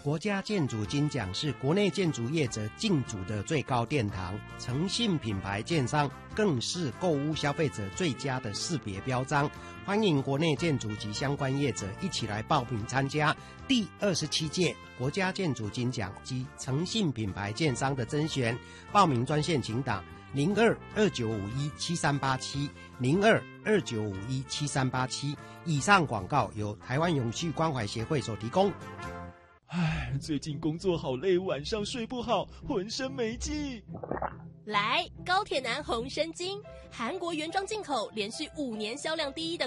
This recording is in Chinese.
国家建筑金奖是国内建筑业者竞逐的最高殿堂，诚信品牌建商更是购屋消费者最佳的识别标章。欢迎国内建筑及相关业者一起来报名参加第27届国家建筑金奖及诚信品牌建商的甄选。报名专线请打0229517387 0229517387。以上广告由台湾永续关怀协会所提供。 最近工作好累，晚上睡不好，浑身没劲。 来，高铁男红参精，韩国原装进口，连续5年销量第一的